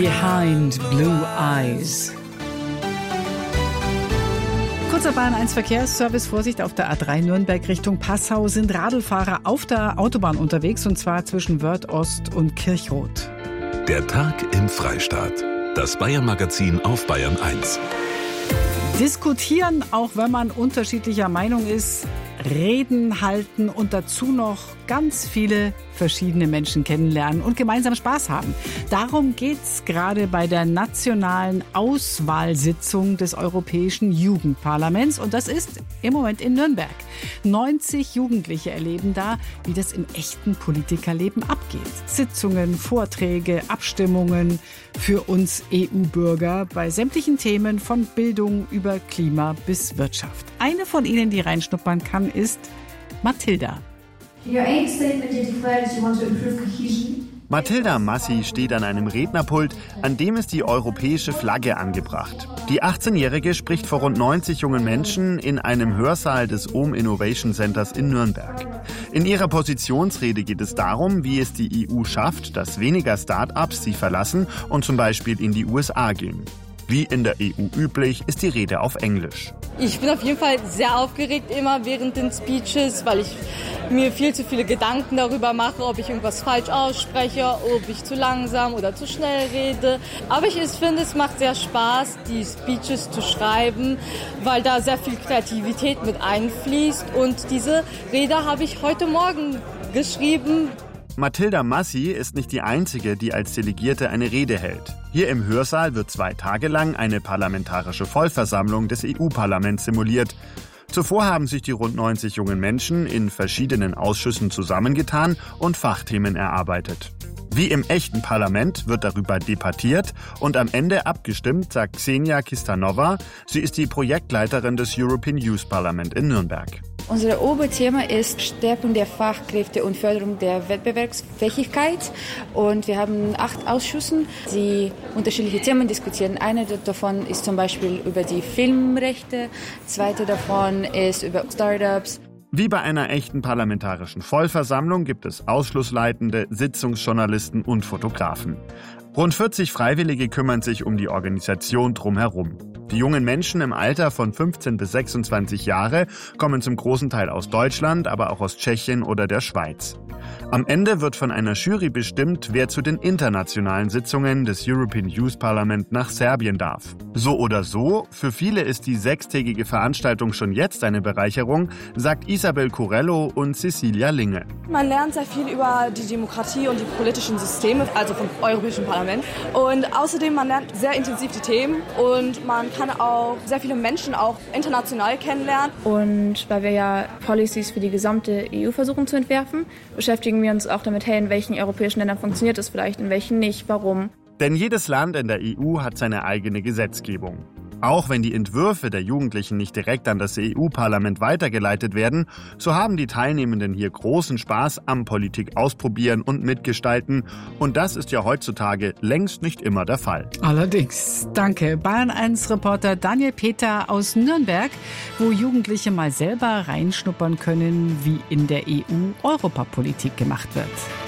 Behind Blue Eyes. Kurzer Bahn 1 Verkehrsservice, Vorsicht auf der A3 Nürnberg Richtung Passau sind Radlfahrer auf der Autobahn unterwegs und zwar zwischen Wörth Ost und Kirchroth. Der Tag im Freistaat. Das Bayern-Magazin auf Bayern 1. Diskutieren, auch wenn man unterschiedlicher Meinung ist, Reden halten und dazu noch ganz viele verschiedene Menschen kennenlernen und gemeinsam Spaß haben. Darum geht's gerade bei der nationalen Auswahlsitzung des Europäischen Jugendparlaments und das ist im Moment in Nürnberg. 90 Jugendliche erleben da, wie das im echten Politikerleben abgeht. Sitzungen, Vorträge, Abstimmungen für uns EU-Bürger bei sämtlichen Themen von Bildung über Klima bis Wirtschaft. Eine von ihnen, die reinschnuppern kann, ist Mathilda. Mathilda Massi steht an einem Rednerpult, an dem ist die europäische Flagge angebracht. Die 18-Jährige spricht vor rund 90 jungen Menschen in einem Hörsaal des Ohm Innovation Centers in Nürnberg. In ihrer Positionsrede geht es darum, wie es die EU schafft, dass weniger Start-ups sie verlassen und zum Beispiel in die USA gehen. Wie in der EU üblich, ist die Rede auf Englisch. Ich bin auf jeden Fall sehr aufgeregt immer während den Speeches, weil ich mir viel zu viele Gedanken darüber mache, ob ich irgendwas falsch ausspreche, ob ich zu langsam oder zu schnell rede. Aber ich finde, es macht sehr Spaß, die Speeches zu schreiben, weil da sehr viel Kreativität mit einfließt. Und diese Rede habe ich heute Morgen geschrieben. Mathilda Massi ist nicht die Einzige, die als Delegierte eine Rede hält. Hier im Hörsaal wird 2 Tage lang eine parlamentarische Vollversammlung des EU-Parlaments simuliert. Zuvor haben sich die rund 90 jungen Menschen in verschiedenen Ausschüssen zusammengetan und Fachthemen erarbeitet. Wie im echten Parlament wird darüber debattiert und am Ende abgestimmt, sagt Xenia Kistanova. Sie ist die Projektleiterin des European Youth Parliament in Nürnberg. Unser Oberthema ist Stärkung der Fachkräfte und Förderung der Wettbewerbsfähigkeit. Und wir haben 8 Ausschüsse, die unterschiedliche Themen diskutieren. Einer davon ist zum Beispiel über die Filmrechte, zweite davon ist über Startups. Wie bei einer echten parlamentarischen Vollversammlung gibt es Ausschlussleitende, Sitzungsjournalisten und Fotografen. Rund 40 Freiwillige kümmern sich um die Organisation drumherum. Die jungen Menschen im Alter von 15 bis 26 Jahre kommen zum großen Teil aus Deutschland, aber auch aus Tschechien oder der Schweiz. Am Ende wird von einer Jury bestimmt, wer zu den internationalen Sitzungen des European Youth Parliament nach Serbien darf. So oder so, für viele ist die 6-tägige Veranstaltung schon jetzt eine Bereicherung, sagt Isabel Corello und Cecilia Linge. Man lernt sehr viel über die Demokratie und die politischen Systeme, also vom Europäischen Parlament. Und außerdem, man lernt sehr intensiv die Themen und man kann auch sehr viele Menschen auch international kennenlernen. Und weil wir ja Policies für die gesamte EU versuchen zu entwerfen, beschäftigen wir uns auch damit, in welchen europäischen Ländern funktioniert es vielleicht, in welchen nicht, warum. Denn jedes Land in der EU hat seine eigene Gesetzgebung. Auch wenn die Entwürfe der Jugendlichen nicht direkt an das EU-Parlament weitergeleitet werden, so haben die Teilnehmenden hier großen Spaß am Politik ausprobieren und mitgestalten. Und das ist ja heutzutage längst nicht immer der Fall. Allerdings. Danke. Bayern 1 Reporter Daniel Peter aus Nürnberg, wo Jugendliche mal selber reinschnuppern können, wie in der EU Europapolitik gemacht wird.